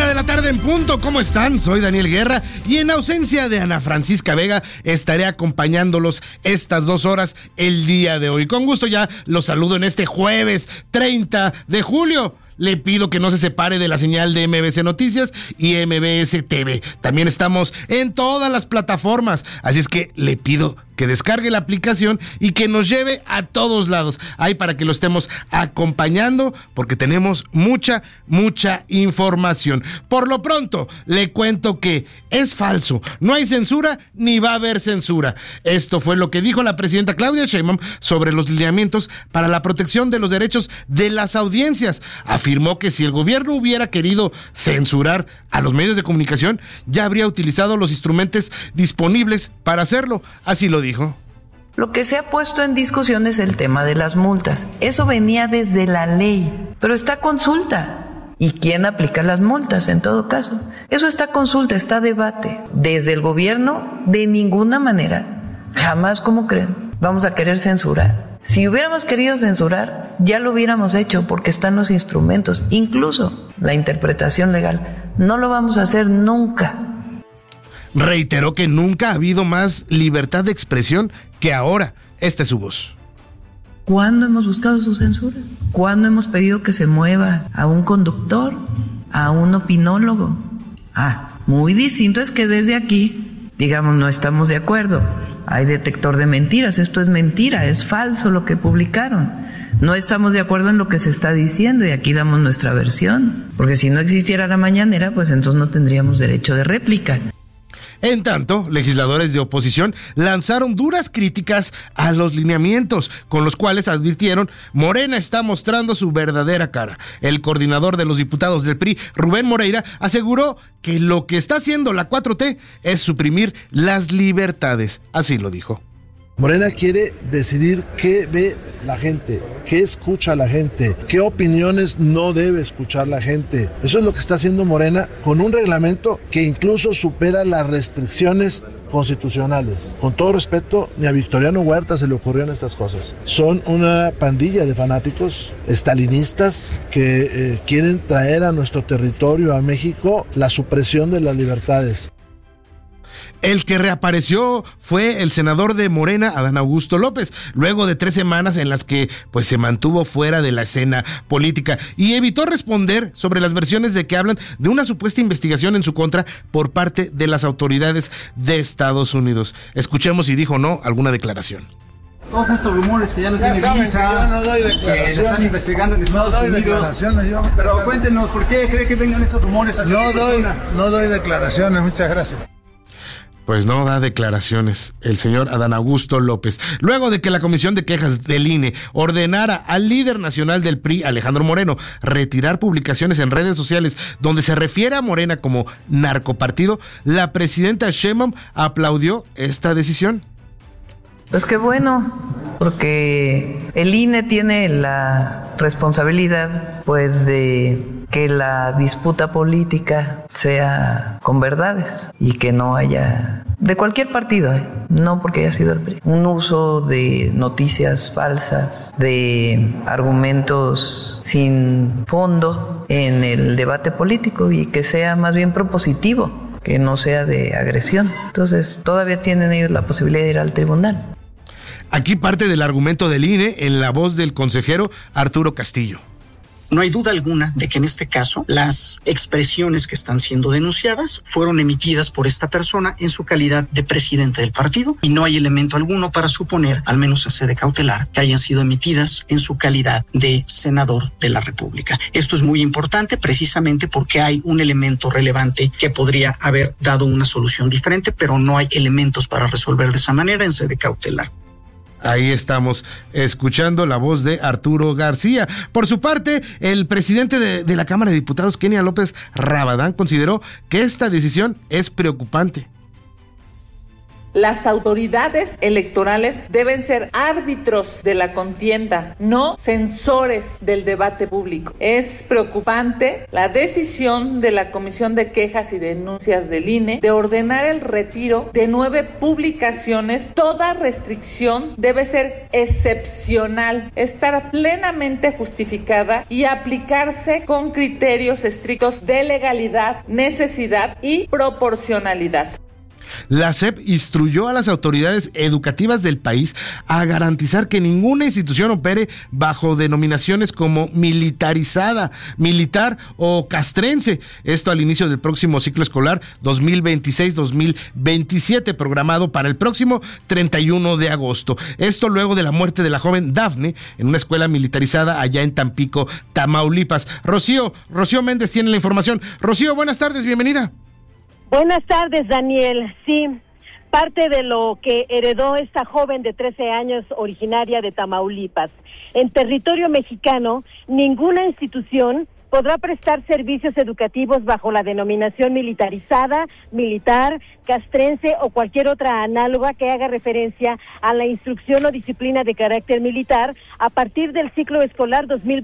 de la tarde en punto, ¿cómo están? Soy Daniel Guerra y en ausencia de Ana Francisca Vega estaré acompañándolos estas 2 horas el día de hoy. Con gusto ya los saludo en este jueves 30 de julio. Le pido que no se separe de la señal de MBC Noticias y MBS TV. También estamos en todas las plataformas, así es que le pido que descargue la aplicación y que nos lleve a todos lados, ahí para que lo estemos acompañando, porque tenemos mucha información. Por lo pronto, le cuento que es falso, no hay censura ni va a haber censura. Esto fue lo que dijo la presidenta Claudia Sheinbaum sobre los lineamientos para la protección de los derechos de las audiencias. Afirmó que si el gobierno hubiera querido censurar a los medios de comunicación, ya habría utilizado los instrumentos disponibles para hacerlo. Así lo dijo. Lo que se ha puesto en discusión es el tema de las multas. Eso venía desde la ley, pero está a consulta. ¿Y quién aplica las multas en todo caso? Eso está a consulta, está a debate. Desde el gobierno, de ninguna manera, jamás, ¿cómo creen? Vamos a querer censurar. Si hubiéramos querido censurar, ya lo hubiéramos hecho porque están los instrumentos, incluso la interpretación legal. No lo vamos a hacer nunca. Reiteró que nunca ha habido más libertad de expresión que ahora. Esta es su voz. ¿Cuándo hemos buscado su censura? ¿Cuándo hemos pedido que se mueva a un conductor, a un opinólogo? Muy distinto es que desde aquí, digamos, no estamos de acuerdo. Hay detector de mentiras, esto es mentira, es falso lo que publicaron. No estamos de acuerdo en lo que se está diciendo y aquí damos nuestra versión. Porque si no existiera la mañanera, pues entonces no tendríamos derecho de réplica. En tanto, legisladores de oposición lanzaron duras críticas a los lineamientos, con los cuales advirtieron: Morena está mostrando su verdadera cara. El coordinador de los diputados del PRI, Rubén Moreira, aseguró que lo que está haciendo la 4T es suprimir las libertades. Así lo dijo. Morena quiere decidir qué ve la gente, qué escucha la gente, qué opiniones no debe escuchar la gente. Eso es lo que está haciendo Morena con un reglamento que incluso supera las restricciones constitucionales. Con todo respeto, ni a Victoriano Huerta se le ocurrieron estas cosas. Son una pandilla de fanáticos estalinistas que quieren traer a nuestro territorio, a México, la supresión de las libertades. El que reapareció fue el senador de Morena, Adán Augusto López, luego de 3 semanas en las que se mantuvo fuera de la escena política y evitó responder sobre las versiones de que hablan de una supuesta investigación en su contra por parte de las autoridades de Estados Unidos. Escuchemos si dijo o no alguna declaración. Todos estos rumores que ya no tiene visa, no doy declaraciones. Que se están investigando en Estados Unidos. Declaraciones yo. Pero cuéntenos, ¿por qué cree que vengan esos rumores? No doy declaraciones, muchas gracias. Pues no da declaraciones el señor Adán Augusto López. Luego de que la Comisión de Quejas del INE ordenara al líder nacional del PRI, Alejandro Moreno, retirar publicaciones en redes sociales donde se refiere a Morena como narcopartido, la presidenta Sheinbaum aplaudió esta decisión. Pues qué bueno, porque el INE tiene la responsabilidad, pues, de que la disputa política sea con verdades y que no haya, de cualquier partido, no porque haya sido el PRI, un uso de noticias falsas, de argumentos sin fondo en el debate político y que sea más bien propositivo, que no sea de agresión. Entonces, todavía tienen ellos la posibilidad de ir al tribunal. Aquí parte del argumento del INE en la voz del consejero Arturo Castillo. No hay duda alguna de que en este caso las expresiones que están siendo denunciadas fueron emitidas por esta persona en su calidad de presidente del partido y no hay elemento alguno para suponer, al menos a sede cautelar, que hayan sido emitidas en su calidad de senador de la República. Esto es muy importante precisamente porque hay un elemento relevante que podría haber dado una solución diferente, pero no hay elementos para resolver de esa manera en sede cautelar. Ahí estamos escuchando la voz de Arturo García. Por su parte, el presidente de la Cámara de Diputados, Kenia López Rabadán, consideró que esta decisión es preocupante. Las autoridades electorales deben ser árbitros de la contienda, no censores del debate público. Es preocupante la decisión de la Comisión de Quejas y Denuncias del INE de ordenar el retiro de 9 publicaciones. Toda restricción debe ser excepcional, estar plenamente justificada y aplicarse con criterios estrictos de legalidad, necesidad y proporcionalidad. La SEP instruyó a las autoridades educativas del país a garantizar que ninguna institución opere bajo denominaciones como militarizada, militar o castrense. Esto al inicio del próximo ciclo escolar 2026-2027, programado para el próximo 31 de agosto. Esto luego de la muerte de la joven Dafne en una escuela militarizada allá en Tampico, Tamaulipas. Rocío Méndez tiene la información. Rocío, buenas tardes, bienvenida. Buenas tardes, Daniel. Sí, parte de lo que heredó esta joven de 13 años originaria de Tamaulipas. En territorio mexicano, ninguna institución podrá prestar servicios educativos bajo la denominación militarizada, militar, castrense o cualquier otra análoga que haga referencia a la instrucción o disciplina de carácter militar a partir del ciclo escolar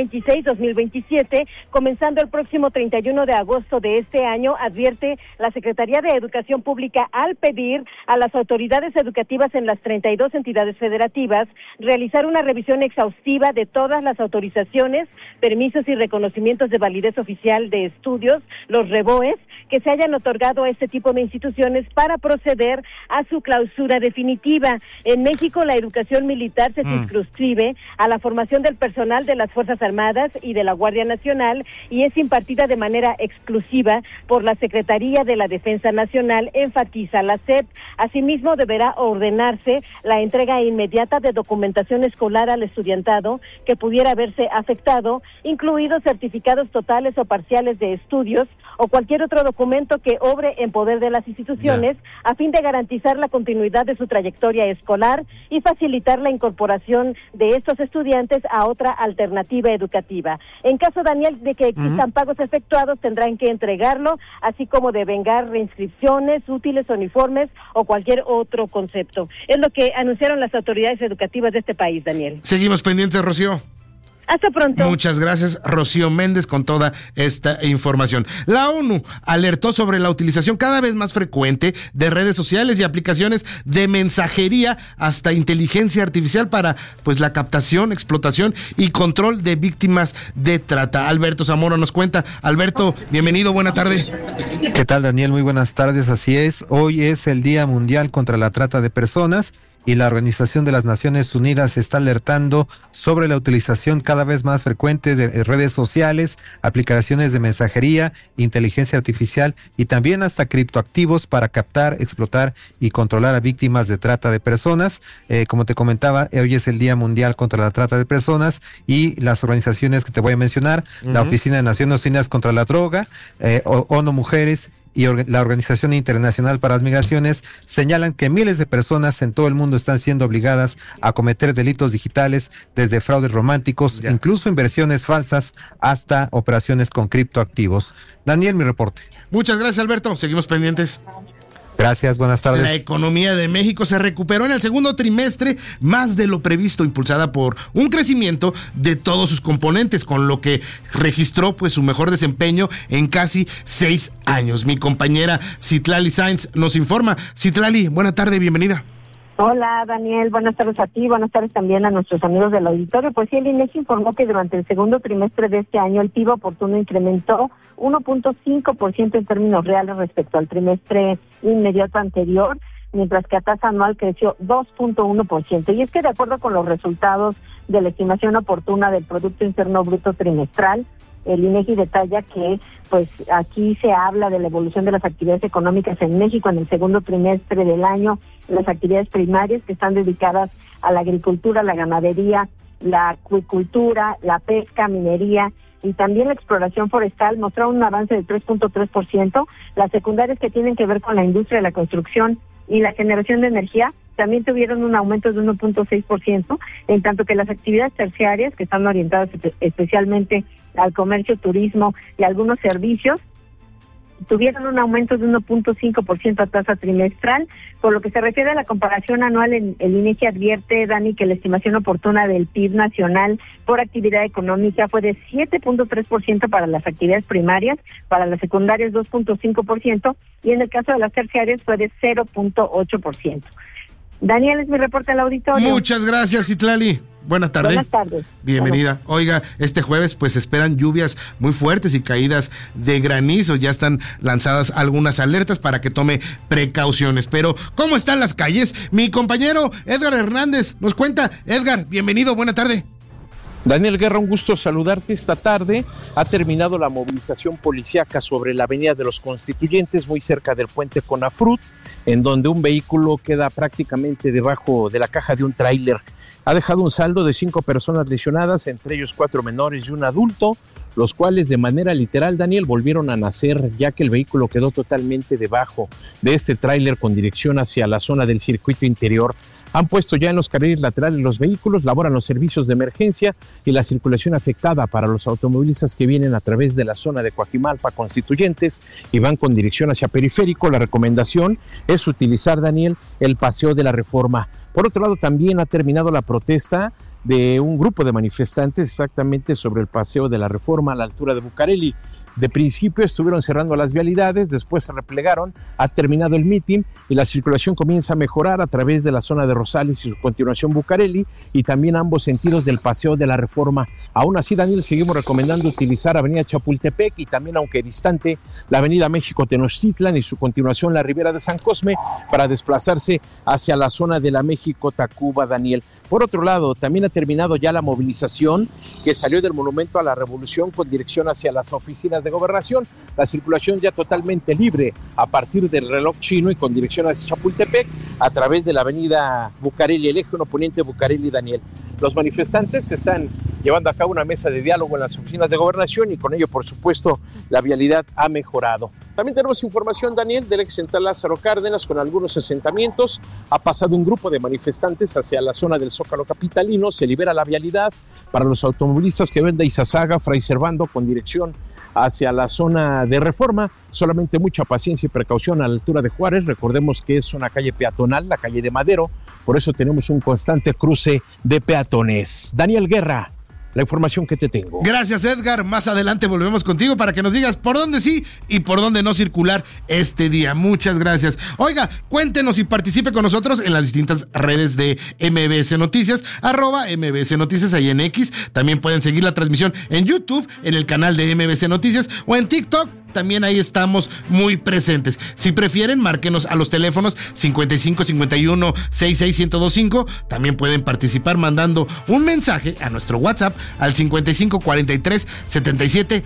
2026-2027, comenzando el próximo 31 de agosto de este año, advierte la Secretaría de Educación Pública al pedir a las autoridades educativas en las 32 entidades federativas realizar una revisión exhaustiva de todas las autorizaciones, permisos y reconocimientos de validez oficial de estudios, los REVOEs, que se hayan otorgado a este tipo de instituciones para proceder a su clausura definitiva. En México, la educación militar se circunscribe a la formación del personal de las Fuerzas Armadas y de la Guardia Nacional y es impartida de manera exclusiva por la Secretaría de la Defensa Nacional, enfatiza la SEP. Asimismo, deberá ordenarse la entrega inmediata de documentación escolar al estudiantado que pudiera verse afectado, incluidos certificados totales o parciales de estudios o cualquier otro documento que obre en poder de las instituciones a fin de garantizar la continuidad de su trayectoria escolar y facilitar la incorporación de estos estudiantes a otra alternativa educativa. En caso, Daniel, de que existan pagos efectuados, tendrán que entregarlo, así como devengar reinscripciones, útiles, uniformes o cualquier otro concepto. Es lo que anunciaron las autoridades educativas de este país, Daniel. Seguimos pendientes, Rocío. Hasta pronto. Muchas gracias, Rocío Méndez, con toda esta información. La ONU alertó sobre la utilización cada vez más frecuente de redes sociales y aplicaciones de mensajería hasta inteligencia artificial para, pues, la captación, explotación y control de víctimas de trata. Alberto Zamora nos cuenta. Alberto, bienvenido, buena tarde. ¿Qué tal, Daniel? Muy buenas tardes, así es. Hoy es el Día Mundial contra la Trata de Personas y la Organización de las Naciones Unidas está alertando sobre la utilización cada vez más frecuente de redes sociales, aplicaciones de mensajería, inteligencia artificial y también hasta criptoactivos para captar, explotar y controlar a víctimas de trata de personas. Como te comentaba, hoy es el Día Mundial contra la Trata de Personas y las organizaciones que te voy a mencionar, la Oficina de Naciones Unidas contra la Droga, ONU Mujeres y la Organización Internacional para las Migraciones señalan que miles de personas en todo el mundo están siendo obligadas a cometer delitos digitales, desde fraudes románticos, incluso inversiones falsas, hasta operaciones con criptoactivos. Daniel, mi reporte. Muchas gracias, Alberto. Seguimos pendientes. Gracias, buenas tardes. La economía de México se recuperó en el segundo trimestre más de lo previsto, impulsada por un crecimiento de todos sus componentes, con lo que registró, pues, su mejor desempeño en casi 6 años. Mi compañera Citlali Sainz nos informa. Citlali, buena tarde, bienvenida. Hola, Daniel, buenas tardes a ti, buenas tardes también a nuestros amigos del auditorio. Pues sí, el INEGI informó que durante el segundo trimestre de este año el PIB oportuno incrementó 1.5% en términos reales respecto al trimestre inmediato anterior, mientras que a tasa anual creció 2.1%. Y es que de acuerdo con los resultados de la estimación oportuna del Producto Interno Bruto trimestral, el INEGI detalla que, pues, aquí se habla de la evolución de las actividades económicas en México en el segundo trimestre del año, las actividades primarias que están dedicadas a la agricultura, la ganadería, la acuicultura, la pesca, minería y también la exploración forestal mostraron un avance del 3.3%. Las secundarias que tienen que ver con la industria de la construcción y la generación de energía también tuvieron un aumento de 1.6%, en tanto que las actividades terciarias, que están orientadas especialmente al comercio, turismo y algunos servicios, tuvieron un aumento de 1.5% a tasa trimestral. Por lo que se refiere a la comparación anual, el INEGI advierte, Dani, que la estimación oportuna del PIB nacional por actividad económica fue de 7.3% para las actividades primarias, para las secundarias 2.5%, y en el caso de las terciarias fue de 0.8%. Daniel, es mi reporte al auditorio. Muchas gracias, Citlali. Buenas tardes. Buenas tardes. Bienvenida. Oiga, este jueves pues esperan lluvias muy fuertes y caídas de granizo. Ya están lanzadas algunas alertas para que tome precauciones. Pero, ¿cómo están las calles? Mi compañero Edgar Hernández nos cuenta. Edgar, bienvenido, buena tarde. Daniel Guerra, un gusto saludarte esta tarde. Ha terminado la movilización policíaca sobre la avenida de los Constituyentes, muy cerca del puente Conafrut, en donde un vehículo queda prácticamente debajo de la caja de un tráiler. Ha dejado un saldo de 5 personas lesionadas, entre ellos 4 menores y un adulto, los cuales de manera literal, Daniel, volvieron a nacer, ya que el vehículo quedó totalmente debajo de este tráiler con dirección hacia la zona del circuito interior. Han puesto ya en los carriles laterales los vehículos, laboran los servicios de emergencia y la circulación afectada para los automovilistas que vienen a través de la zona de Coajimalpa, Constituyentes, y van con dirección hacia Periférico. La recomendación es utilizar, Daniel, el Paseo de la Reforma. Por otro lado, también ha terminado la protesta de un grupo de manifestantes exactamente sobre el Paseo de la Reforma a la altura de Bucareli. De principio estuvieron cerrando las vialidades, después se replegaron, ha terminado el mitin y la circulación comienza a mejorar a través de la zona de Rosales y su continuación Bucareli, y también ambos sentidos del Paseo de la Reforma. Aún así, Daniel, seguimos recomendando utilizar Avenida Chapultepec y también, aunque distante, la Avenida México Tenochtitlan y su continuación la Ribera de San Cosme para desplazarse hacia la zona de la México Tacuba, Daniel. Por otro lado, también ha terminado ya la movilización que salió del Monumento a la Revolución con dirección hacia las oficinas de Gobernación. La circulación ya totalmente libre a partir del reloj chino y con dirección hacia Chapultepec a través de la avenida Bucareli, el eje 1 poniente Bucareli, Daniel. Los manifestantes están llevando a cabo una mesa de diálogo en las oficinas de Gobernación y con ello, por supuesto, la vialidad ha mejorado. También tenemos información, Daniel, del ex central Lázaro Cárdenas con algunos asentamientos. Ha pasado un grupo de manifestantes hacia la zona del Zócalo capitalino. Se libera la vialidad para los automovilistas que ven de Izazaga, Fray Servando con dirección hacia la zona de Reforma. Solamente mucha paciencia y precaución a la altura de Juárez. Recordemos que es una calle peatonal, la calle de Madero. Por eso tenemos un constante cruce de peatones. Daniel Guerra, la información que te tengo. Gracias, Edgar. Más adelante volvemos contigo para que nos digas por dónde sí y por dónde no circular este día. Muchas gracias. Oiga, cuéntenos y participe con nosotros en las distintas redes de MBS Noticias, @MBS Noticias ahí en X. También pueden seguir la transmisión en YouTube, en el canal de MBS Noticias o en TikTok. También ahí estamos muy presentes. Si prefieren, márquenos a los teléfonos 55 51 66 1025. También pueden participar mandando un mensaje a nuestro WhatsApp al 55 43 77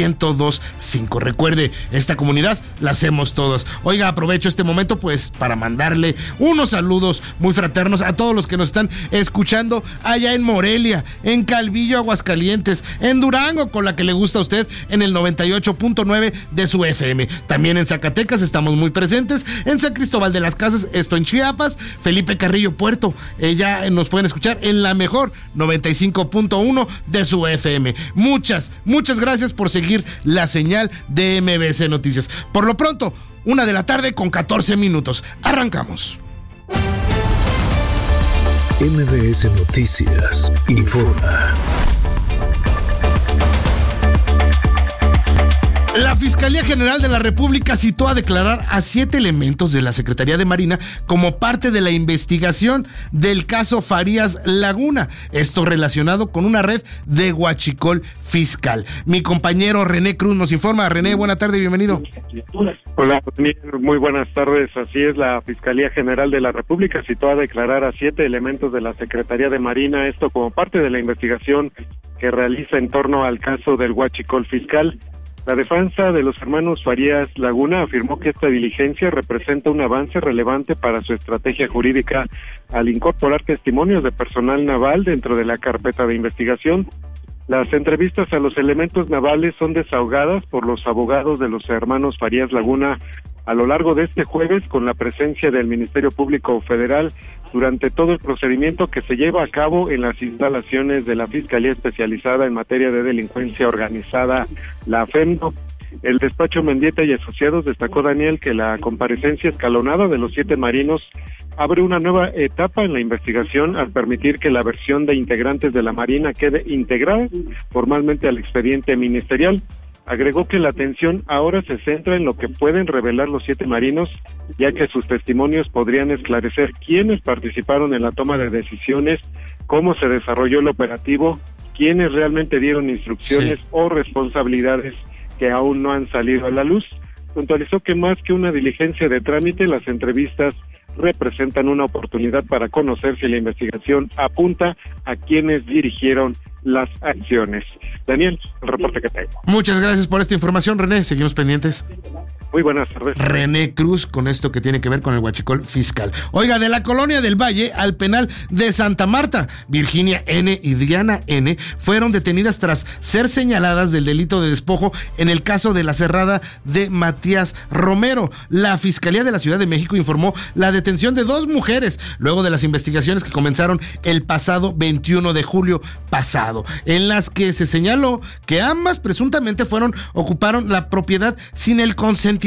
1025. Recuerde, esta comunidad la hacemos todos. Oiga, aprovecho este momento pues para mandarle unos saludos muy fraternos a todos los que nos están escuchando allá en Morelia, en Calvillo, Aguascalientes, en Durango, con la que le gusta a usted, en el 98.9 de su FM. También en Zacatecas estamos muy presentes, en San Cristóbal de las Casas, esto en Chiapas, Felipe Carrillo Puerto, ya nos pueden escuchar en la mejor 95.1 de su FM. Muchas gracias por seguir la señal de MBS Noticias. Por lo pronto, 1:14 p.m. Arrancamos. MBS Noticias informa. La Fiscalía General de la República citó a declarar a 7 elementos de la Secretaría de Marina como parte de la investigación del caso Farías Laguna, esto relacionado con una red de huachicol fiscal. Mi compañero René Cruz nos informa. René, buena tarde, bienvenido. Hola, muy buenas tardes. Así es, la Fiscalía General de la República citó a declarar a 7 elementos de la Secretaría de Marina, esto como parte de la investigación que realiza en torno al caso del huachicol fiscal. La defensa de los hermanos Farías Laguna afirmó que esta diligencia representa un avance relevante para su estrategia jurídica al incorporar testimonios de personal naval dentro de la carpeta de investigación. Las entrevistas a los elementos navales son desahogadas por los abogados de los hermanos Farías Laguna a lo largo de este jueves con la presencia del Ministerio Público Federal durante todo el procedimiento que se lleva a cabo en las instalaciones de la Fiscalía Especializada en Materia de Delincuencia Organizada, la FEMDO. El despacho Mendieta y Asociados destacó, Daniel, que la comparecencia escalonada de los 7 marinos abre una nueva etapa en la investigación al permitir que la versión de integrantes de la Marina quede integrada formalmente al expediente ministerial. Agregó que la atención ahora se centra en lo que pueden revelar los 7 marinos, ya que sus testimonios podrían esclarecer quiénes participaron en la toma de decisiones, cómo se desarrolló el operativo, quiénes realmente dieron instrucciones o responsabilidades que aún no han salido a la luz. Puntualizó que más que una diligencia de trámite, las entrevistas representan una oportunidad para conocer si la investigación apunta a quienes dirigieron las acciones. Daniel, el reporte que tengo. Muchas gracias por esta información, René. Seguimos pendientes. Muy buenas tardes. René Cruz, con esto que tiene que ver con el huachicol fiscal. Oiga, de la Colonia del Valle al penal de Santa Marta, Virginia N. y Diana N. fueron detenidas tras ser señaladas del delito de despojo en el caso de la cerrada de Matías Romero. La Fiscalía de la Ciudad de México informó la detención de 2 mujeres luego de las investigaciones que comenzaron el pasado 21 de julio pasado, en las que se señaló que ambas presuntamente ocuparon la propiedad sin el consentimiento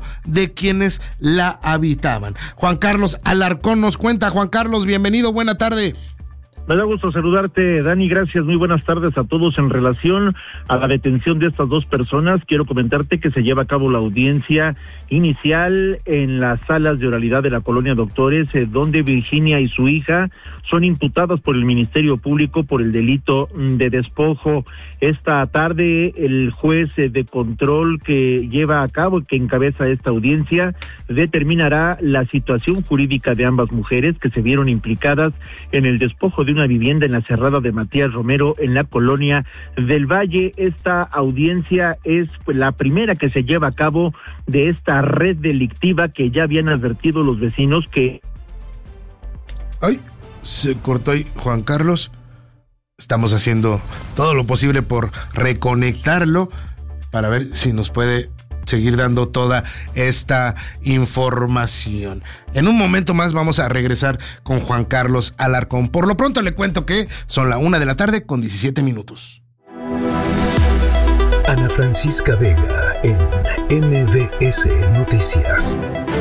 de quienes la habitaban. Juan Carlos Alarcón nos cuenta. Juan Carlos, bienvenido, buena tarde. Me da gusto saludarte, Dani, gracias, muy buenas tardes a todos. En relación a la detención de estas 2 personas, quiero comentarte que se lleva a cabo la audiencia inicial en las salas de oralidad de la Colonia Doctores, donde Virginia y su hija son imputadas por el Ministerio Público por el delito de despojo. Esta tarde, el juez de control que lleva a cabo y que encabeza esta audiencia determinará la situación jurídica de ambas mujeres que se vieron implicadas en el despojo de una vivienda en la cerrada de Matías Romero en la Colonia del Valle. Esta audiencia es la primera que se lleva a cabo de esta red delictiva que ya habían advertido los vecinos que... Ay, se cortó ahí, Juan Carlos. Estamos haciendo todo lo posible por reconectarlo para ver si nos puede seguir dando toda esta información. En un momento más vamos a regresar con Juan Carlos Alarcón. Por lo pronto le cuento que son la 1:17 p.m. Ana Francisca Vega en MBS Noticias.